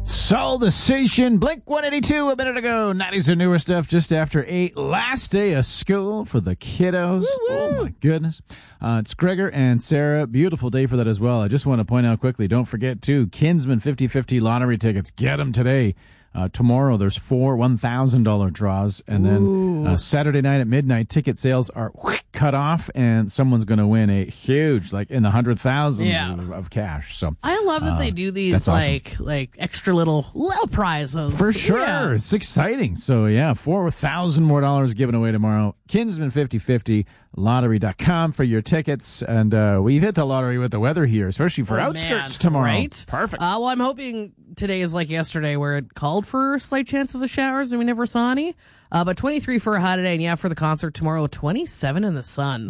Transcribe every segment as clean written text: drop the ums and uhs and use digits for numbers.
Soul the Station, Blink 182 a minute ago. 90s or newer stuff just after 8. Last day of school for the kiddos. Woo-woo. Oh, my goodness. It's Gregor and Sarah. Beautiful day for that as well. I just want to point out quickly, don't forget, too, Kinsman 50/50 lottery tickets. Get them today. Tomorrow, there's 4 $1,000 draws. And then Saturday night at midnight, ticket sales are cut off, and someone's going to win a huge, like in the 100,000s of cash. So I love that they do these like extra little prizes. For sure. Yeah. It's exciting. So, yeah, $4,000 more given away tomorrow. Kinsman 50/50. Lottery.com for your tickets. And we've hit the lottery with the weather here, especially for outskirts tomorrow. Right? Perfect. Well, I'm hoping today is like yesterday where it called for slight chances of showers and we never saw any. But 23 for a high today. And yeah, for the concert tomorrow, 27 in the sun.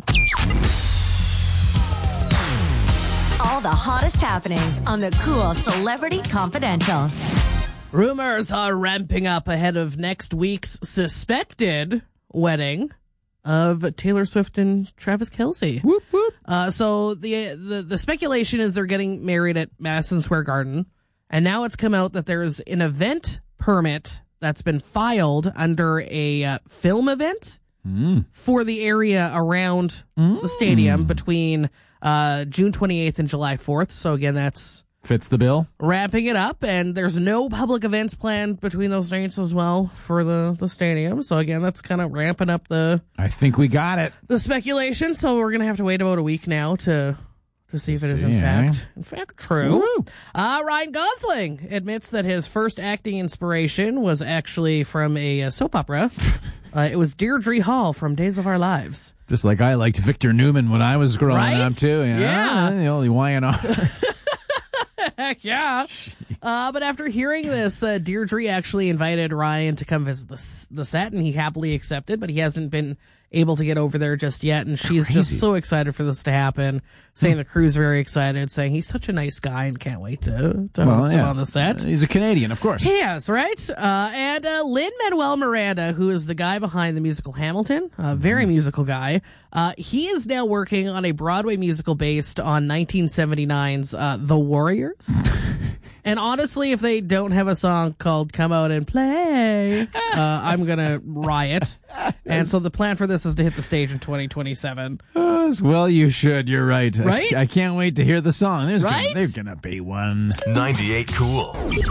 All the hottest happenings on the Cool Celebrity Confidential. Rumors are ramping up ahead of next week's suspected wedding of Taylor Swift and Travis Kelce. Whoop, whoop. So the speculation is they're getting married at Madison Square Garden, and now it's come out that there's an event permit that's been filed under a film event for the area around the stadium between June 28th and July 4th. So again, that's fits the bill. Wrapping it up, and there's no public events planned between those dates as well for the stadium. So again, that's kind of ramping up I think we got it. The speculation. So we're gonna have to wait about a week now to see if it is in fact true. Ryan Gosling admits that his first acting inspiration was actually from a soap opera. It was Deirdre Hall from Days of Our Lives. Just like I liked Victor Newman when I was growing up too. Yeah. The only YNR. Heck yeah. But after hearing this, Deirdre actually invited Ryan to come visit the set, and he happily accepted, but he hasn't been able to get over there just yet, and she's just so excited for this to happen, saying the crew's very excited, saying he's such a nice guy and can't wait to host him on the set. He's a Canadian, of course. He is, right? And Lin-Manuel Miranda, who is the guy behind the musical Hamilton, a very musical guy, he is now working on a Broadway musical based on 1979's The Warriors. And honestly, if they don't have a song called Come Out and Play, I'm going to riot. And so the plan for this is to hit the stage in 2027. Well, you should. You're right. Right? I can't wait to hear the song. There's going to be one. 98 Cool.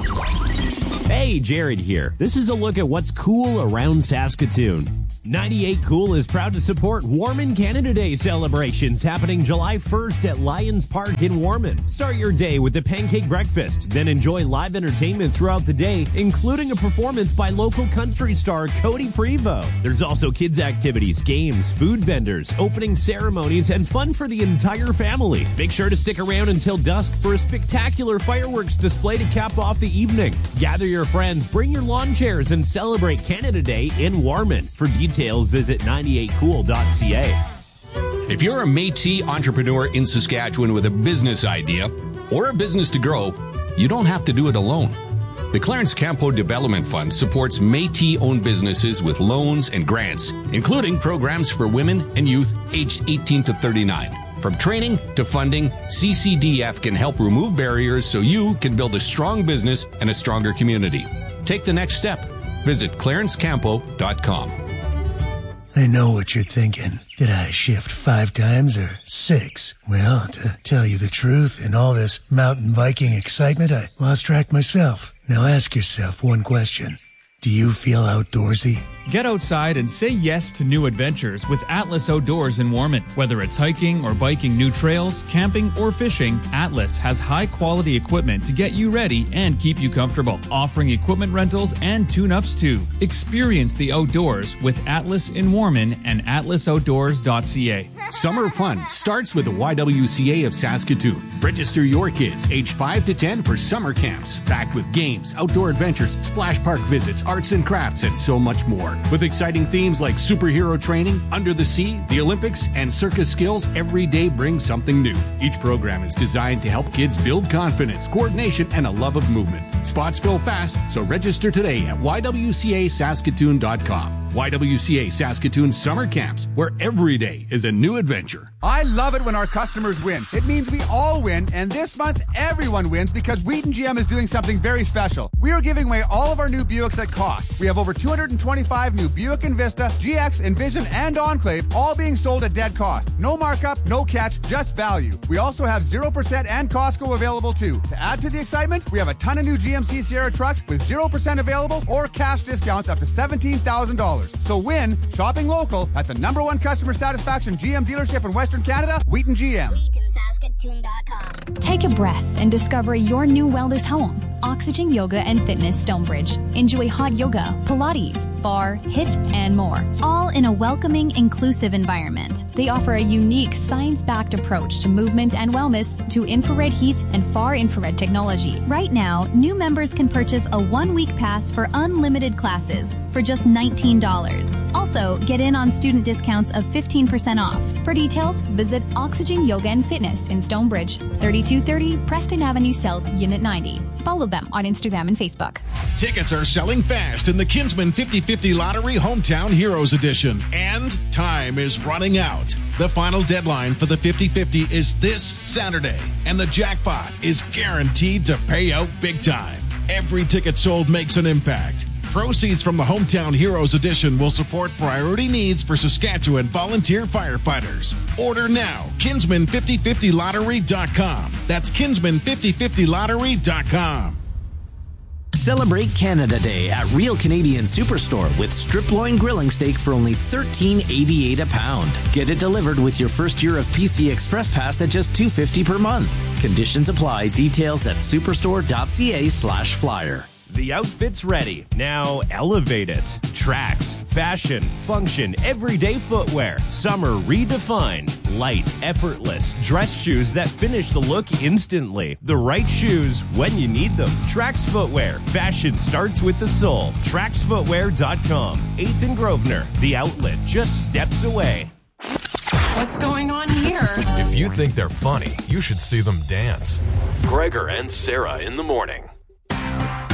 Hey, Jared here. This is a look at what's cool around Saskatoon. 98 Cool is proud to support Warman Canada Day celebrations happening July 1st at Lions Park in Warman. Start your day with the pancake breakfast, then enjoy live entertainment throughout the day, including a performance by local country star Cody Prevost. There's also kids' activities, games, food vendors, opening ceremonies, and fun for the entire family. Make sure to stick around until dusk for a spectacular fireworks display to cap off the evening. Gather your friends, bring your lawn chairs, and celebrate Canada Day in Warman. For details, visit 98cool.ca. If you're a Métis entrepreneur in Saskatchewan with a business idea or a business to grow, you don't have to do it alone. The Clarence Campo Development Fund supports Métis-owned businesses with loans and grants, including programs for women and youth aged 18 to 39. From training to funding, CCDF can help remove barriers so you can build a strong business and a stronger community. Take the next step. Visit clarencecampo.com. I know what you're thinking. Did I shift 5 times or 6? Well, to tell you the truth, in all this mountain biking excitement, I lost track myself. Now ask yourself one question. Do you feel outdoorsy? Get outside and say yes to new adventures with Atlas Outdoors in Warman. Whether it's hiking or biking new trails, camping, or fishing, Atlas has high-quality equipment to get you ready and keep you comfortable, offering equipment rentals and tune-ups too. Experience the outdoors with Atlas in Warman and atlasoutdoors.ca. Summer fun starts with the YWCA of Saskatoon. Register your kids aged 5 to 10 for summer camps, packed with games, outdoor adventures, splash park visits, arts and crafts, and so much more. With exciting themes like superhero training, under the sea, the Olympics, and circus skills, every day brings something new. Each program is designed to help kids build confidence, coordination, and a love of movement. Spots fill fast, so register today at ywcasaskatoon.com. YWCA Saskatoon Summer Camps, where every day is a new adventure. I love it when our customers win. It means we all win, and this month everyone wins because Wheaton GM is doing something very special. We are giving away all of our new Buicks at cost. We have over 225 new Buick Envista, GX, Envision, and Enclave, all being sold at dead cost. No markup, no catch, just value. We also have 0% and Costco available too. To add to the excitement, we have a ton of new GMC Sierra trucks with 0% available or cash discounts up to $17,000. So win shopping local at the #1 customer satisfaction GM dealership in Western Canada, Wheaton GM. WheatonSaskatoon.com. Take a breath and discover your new wellness home. Oxygen Yoga and Fitness Stonebridge. Enjoy hot yoga, Pilates, bar, HIIT, and more. All in a welcoming, inclusive environment. They offer a unique, science-backed approach to movement and wellness to infrared heat and far infrared technology. Right now, new members can purchase a 1-week pass for unlimited classes for just $19. Also, get in on student discounts of 15% off. For details, visit Oxygen Yoga and Fitness in Stonebridge, 3230 Preston Avenue South, Unit 90. Follow them on Instagram and Facebook. Tickets are selling fast in the Kinsman 50/50 Lottery Hometown Heroes Edition, and time is running out. The final deadline for the 50/50 is this Saturday, and the jackpot is guaranteed to pay out big time. Every ticket sold makes an impact. Proceeds from the Hometown Heroes Edition will support priority needs for Saskatchewan volunteer firefighters. Order now. Kinsman5050lottery.com. That's Kinsman5050lottery.com. Celebrate Canada Day at Real Canadian Superstore with strip loin grilling steak for only $13.88 a pound. Get it delivered with your first year of PC Express Pass at just $2.50 per month. Conditions apply. Details at superstore.ca/flyer. The outfit's ready. Now elevate it. Tracks, fashion, function, everyday footwear. Summer redefined. Light, effortless. Dress shoes that finish the look instantly. The right shoes when you need them. Trax Footwear. Fashion starts with the sole. TraxFootwear.com. 8th and Grosvenor. The outlet just steps away. What's going on here? If you think they're funny, you should see them dance. Gregor and Sarah in the morning.